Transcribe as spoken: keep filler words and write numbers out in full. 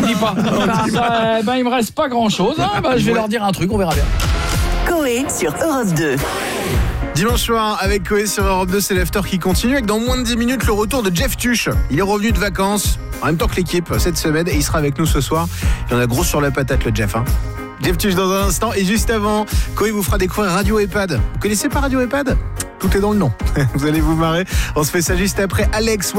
dis pas. Ça, ben, il me reste pas grand-chose. Hein. Ben, je vais leur dire un truc, on verra bien. Coé sur Europe deux. Dimanche soir, avec Coé sur Europe deux, c'est l'after qui continue. Avec dans moins de dix minutes, le retour de Jeff Tuch. Il est revenu de vacances, en même temps que l'équipe, cette semaine, et il sera avec nous ce soir. Il en a gros sur la patate, le Jeff. Hein. Jeff Tuch dans un instant. Et juste avant, Coé vous fera découvrir Radio EHPAD. Vous connaissez pas Radio EHPAD ? Tout est dans le nom. Vous allez vous marrer. On se fait ça juste après Alex.